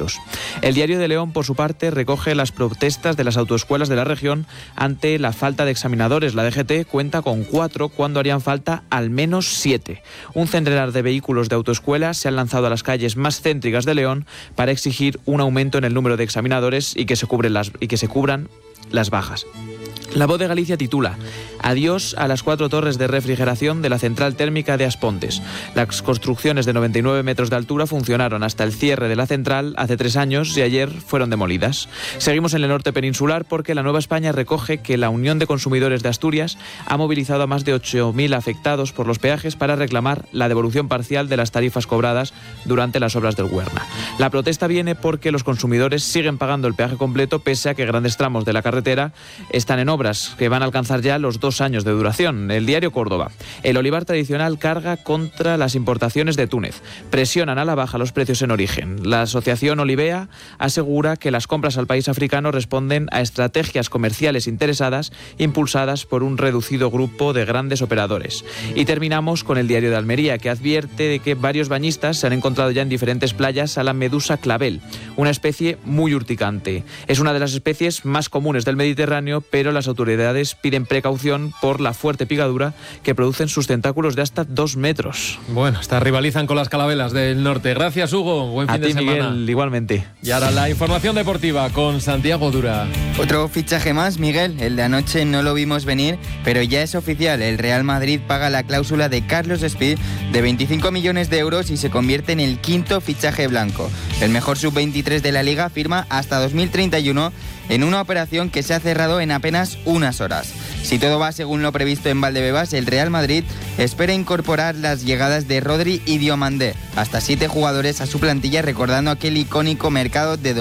minutos. El Diario de León, por su parte, recoge las protestas de las autoescuelas de la región ante la falta de examinadores. La DGT cuenta con 4 cuando harían falta al menos 7. Un centenar de vehículos de autoescuelas se han lanzado a las calles más céntricas de León para exigir un aumento en el número de examinadores y que se cubran las bajas. La Voz de Galicia titula: Adiós a las 4 torres de refrigeración de la central térmica de Aspontes. Las construcciones de 99 metros de altura funcionaron hasta el cierre de la central hace 3 años y ayer fueron demolidas. Seguimos en el norte peninsular porque la Nueva España recoge que la Unión de Consumidores de Asturias ha movilizado a más de 8.000 afectados por los peajes para reclamar la devolución parcial de las tarifas cobradas durante las obras del Huerna. La protesta viene porque los consumidores siguen pagando el peaje completo pese a que grandes tramos de la carretera están en obras que van a alcanzar ya los 2 años de duración. El diario Córdoba: el olivar tradicional carga contra las importaciones de Túnez. Presionan a la baja los precios en origen. La asociación Olivea asegura que las compras al país africano responden a estrategias comerciales interesadas impulsadas por un reducido grupo de grandes operadores. Y terminamos con el diario de Almería, que advierte de que varios bañistas se han encontrado ya en diferentes playas a la medusa clavel, una especie muy urticante. Es una de las especies más comunes del Mediterráneo, pero las autoridades piden precaución por la fuerte picadura que producen sus tentáculos de hasta 2 metros. Bueno, hasta rivalizan con las calavelas del norte. Gracias, Hugo. Buen fin de semana. Miguel, igualmente. Y ahora la información deportiva con Santiago Dura. Otro fichaje más, Miguel. El de anoche no lo vimos venir, pero ya es oficial. El Real Madrid paga la cláusula de Carlos Speed de 25 millones de euros y se convierte en el 5º fichaje blanco. El mejor sub-23 de la Liga firma hasta 2031 en una operación que se ha cerrado en apenas unas horas. Si todo va según lo previsto en Valdebebas, el Real Madrid espera incorporar las llegadas de Rodri y Diomandé, hasta 7 jugadores a su plantilla, recordando aquel icónico mercado de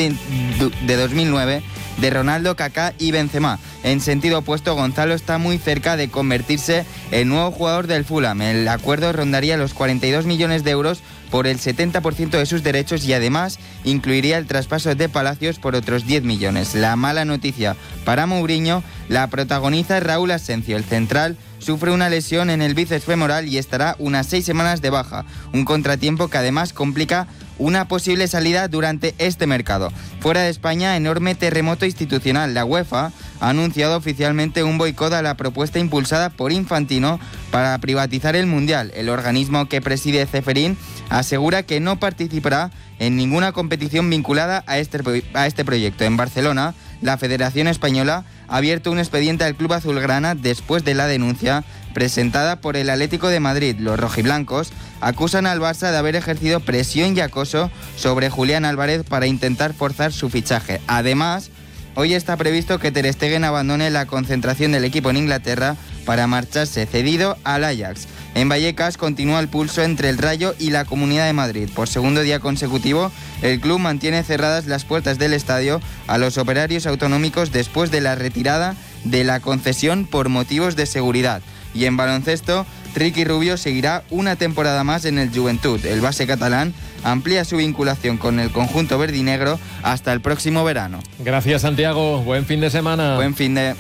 2009 de Ronaldo, Kaká y Benzema. En sentido opuesto, Gonzalo está muy cerca de convertirse en nuevo jugador del Fulham. El acuerdo rondaría los 42 millones de euros por el 70% de sus derechos y además incluiría el traspaso de Palacios por otros 10 millones. La mala noticia para Mourinho la protagoniza Raúl Asencio. El central sufre una lesión en el bíceps femoral y estará unas 6 semanas de baja, un contratiempo que además complica una posible salida durante este mercado. Fuera de España, enorme terremoto institucional. La UEFA ha anunciado oficialmente un boicot a la propuesta impulsada por Infantino para privatizar el Mundial. El organismo que preside Ceferín asegura que no participará en ninguna competición vinculada a este proyecto. En Barcelona, la Federación Española ha abierto un expediente al club azulgrana después de la denuncia presentada por el Atlético de Madrid. Los rojiblancos acusan al Barça de haber ejercido presión y acoso sobre Julián Álvarez para intentar forzar su fichaje. Además, hoy está previsto que Ter Stegen abandone la concentración del equipo en Inglaterra para marcharse cedido al Ajax. En Vallecas continúa el pulso entre el Rayo y la Comunidad de Madrid. Por segundo día consecutivo, el club mantiene cerradas las puertas del estadio a los operarios autonómicos después de la retirada de la concesión por motivos de seguridad. Y en baloncesto, Ricky Rubio seguirá una temporada más en el Juventud. El base catalán amplía su vinculación con el conjunto verdinegro hasta el próximo verano. Gracias, Santiago. Buen fin de semana. Buen fin de...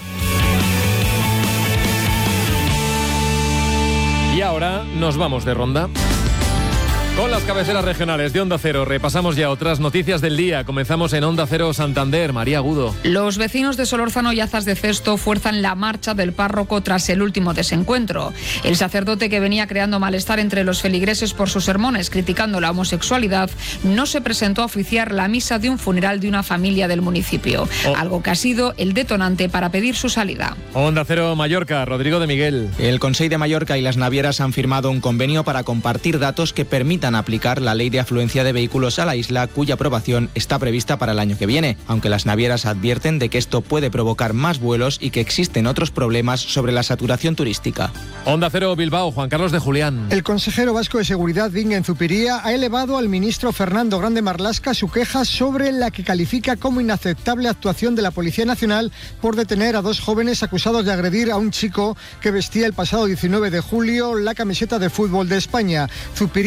Y ahora nos vamos de ronda. Con las cabeceras regionales de Onda Cero repasamos ya otras noticias del día. Comenzamos en Onda Cero Santander. María Agudo. Los vecinos de Solórzano y Azas de Cesto fuerzan la marcha del párroco tras el último desencuentro. El sacerdote, que venía creando malestar entre los feligreses por sus sermones criticando la homosexualidad, no se presentó a oficiar la misa de un funeral de una familia del municipio, algo que ha sido el detonante para pedir su salida. Onda Cero Mallorca, Rodrigo de Miguel. El Consell de Mallorca y las navieras han firmado un convenio para compartir datos que permitan aplicar la ley de afluencia de vehículos a la isla, cuya aprobación está prevista para el año que viene, aunque las navieras advierten de que esto puede provocar más vuelos y que existen otros problemas sobre la saturación turística. Onda Cero Bilbao, Juan Carlos de Julián. El consejero vasco de Seguridad, Bingen Zupiria, ha elevado al ministro Fernando Grande Marlaska su queja sobre la que califica como inaceptable actuación de la Policía Nacional por detener a 2 jóvenes acusados de agredir a un chico que vestía el pasado 19 de julio la camiseta de fútbol de España. Zupiria recuerda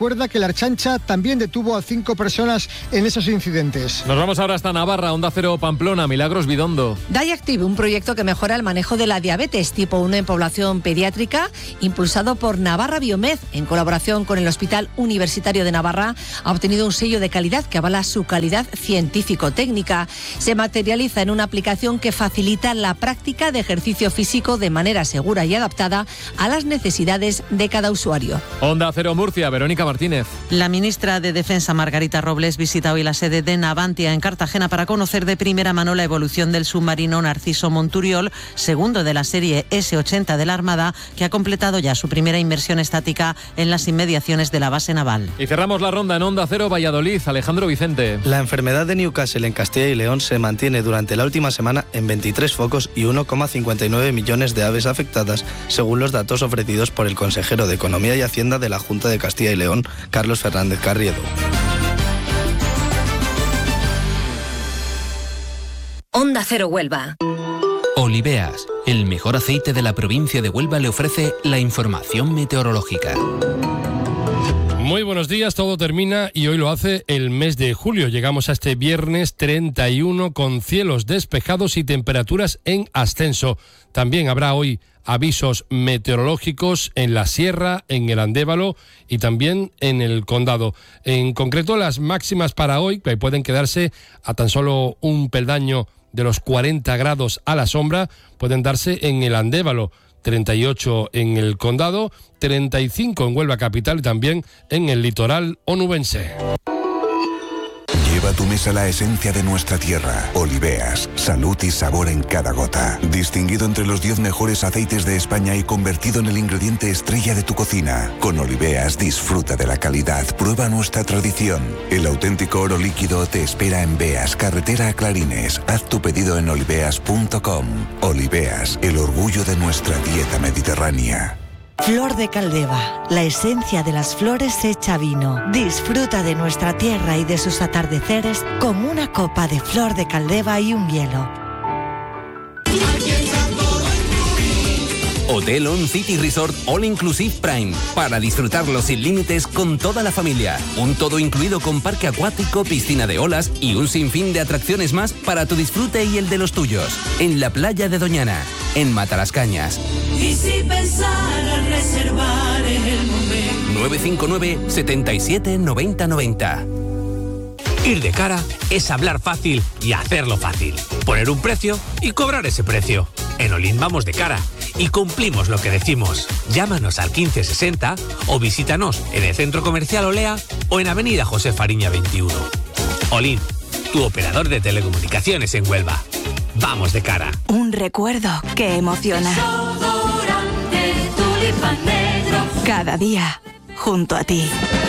recuerda que la Ertzaintza también detuvo a 5 personas en esos incidentes. Nos vamos ahora hasta Navarra, Onda Cero Pamplona, Milagros Bidondo. Diactive, un proyecto que mejora el manejo de la diabetes tipo 1 en población pediátrica, impulsado por Navarra Biomed, en colaboración con el Hospital Universitario de Navarra, ha obtenido un sello de calidad que avala su calidad científico-técnica. Se materializa en una aplicación que facilita la práctica de ejercicio físico de manera segura y adaptada a las necesidades de cada usuario. Onda Cero Murcia, Verónica Martínez. La ministra de Defensa, Margarita Robles, visita hoy la sede de Navantia en Cartagena para conocer de primera mano la evolución del submarino Narciso Monturiol, segundo de la serie S-80 de la Armada, que ha completado ya su primera inmersión estática en las inmediaciones de la base naval. Y cerramos la ronda en Onda Cero Valladolid, Alejandro Vicente. La enfermedad de Newcastle en Castilla y León se mantiene durante la última semana en 23 focos y 1,59 millones de aves afectadas, según los datos ofrecidos por el consejero de Economía y Hacienda de la Junta de Castilla y León, Carlos Fernández Carriedo. Onda Cero Huelva. Oliveas, el mejor aceite de la provincia de Huelva, le ofrece la información meteorológica. Muy buenos días, todo termina y hoy lo hace el mes de julio. Llegamos a este viernes 31 con cielos despejados y temperaturas en ascenso. También habrá hoy avisos meteorológicos en la Sierra, en el Andévalo y también en el Condado. En concreto, las máximas para hoy, que pueden quedarse a tan solo un peldaño de los 40 grados a la sombra, pueden darse en el Andévalo, 38 en el Condado, 35 en Huelva capital y también en el litoral onubense. Lleva a tu mesa la esencia de nuestra tierra. Oliveas, salud y sabor en cada gota. Distinguido entre los 10 mejores aceites de España y convertido en el ingrediente estrella de tu cocina. Con Oliveas disfruta de la calidad, prueba nuestra tradición. El auténtico oro líquido te espera en Beas, carretera a Clarines. Haz tu pedido en oliveas.com. Oliveas, el orgullo de nuestra dieta mediterránea. Flor de Caldeva, la esencia de las flores hecha vino. Disfruta de nuestra tierra y de sus atardeceres con una copa de Flor de Caldeva y un hielo. Hotel On City Resort All Inclusive Prime, para disfrutarlo sin límites con toda la familia. Un todo incluido con parque acuático, piscina de olas y un sinfín de atracciones más para tu disfrute y el de los tuyos. En la playa de Doñana, en Matalascañas. Y si pensara reservar en el momento. 959 77 90 90. Ir de cara es hablar fácil y hacerlo fácil. Poner un precio y cobrar ese precio. En Olin vamos de cara y cumplimos lo que decimos. Llámanos al 1560 o visítanos en el Centro Comercial Olea o en Avenida José Fariña 21. Olin, tu operador de telecomunicaciones en Huelva. Vamos de cara. Un recuerdo que emociona. Cada día junto a ti.